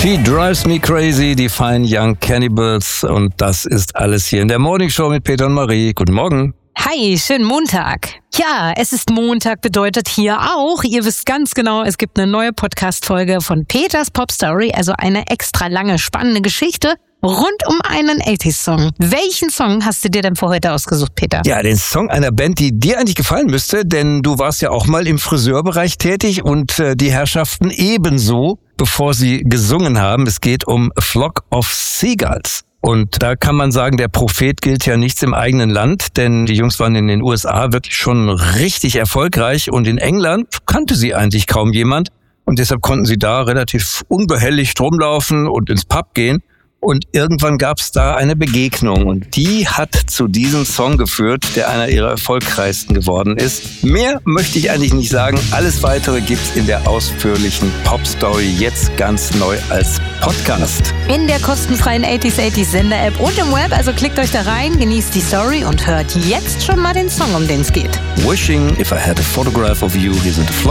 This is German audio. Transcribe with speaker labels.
Speaker 1: She Drives Me Crazy, die Fine Young Cannibals. Und das ist alles hier in der Morning Show mit Peter und Marie. Guten Morgen.
Speaker 2: Hi, schönen Montag. Ja, es ist Montag, bedeutet hier auch, ihr wisst ganz genau, es gibt eine neue Podcast-Folge von Peters Pop Story, also eine extra lange, spannende Geschichte rund um einen 80s-Song. Welchen Song hast du dir denn für heute ausgesucht, Peter?
Speaker 1: Ja, den Song einer Band, die dir eigentlich gefallen müsste, denn du warst ja auch mal im Friseurbereich tätig und die Herrschaften ebenso, bevor sie gesungen haben. Es geht um A Flock of Seagulls. Und da kann man sagen, der Prophet gilt ja nichts im eigenen Land, denn die Jungs waren in den USA wirklich schon richtig erfolgreich und in England kannte sie eigentlich kaum jemand und deshalb konnten sie da relativ unbehelligt rumlaufen und ins Pub gehen. Und irgendwann gab es da eine Begegnung und die hat zu diesem Song geführt, der einer ihrer erfolgreichsten geworden ist. Mehr möchte ich eigentlich nicht sagen. Alles Weitere gibt's in der ausführlichen Pop-Story jetzt ganz neu als Podcast.
Speaker 2: In der kostenfreien 80s Sender-App und im Web, also klickt euch da rein, genießt die Story und hört jetzt schon mal den Song, um den es geht.
Speaker 1: Wishing if I had a photograph of you, here's a flock